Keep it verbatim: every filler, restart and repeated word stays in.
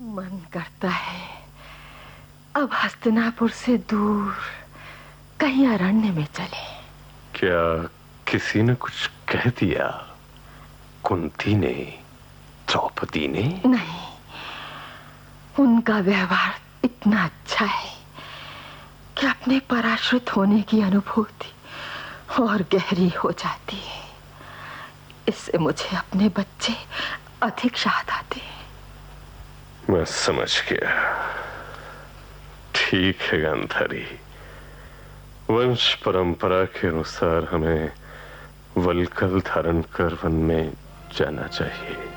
मन करता है अब हस्तिनापुर से दूर कहीं अरण्य में चले। क्या किसी ने कुछ कह दिया? कुंती ने, द्रौपदी ने? नहीं, उनका व्यवहार इतना अच्छा है कि अपने पराश्रित होने की अनुभूति और गहरी हो जाती है। इससे मुझे अपने बच्चे अधिक याद आते हैं। मैं समझ गया। ठीक है गांधारी, वंश परंपरा के अनुसार हमें वल्कल धारण कर वन में जाना चाहिए।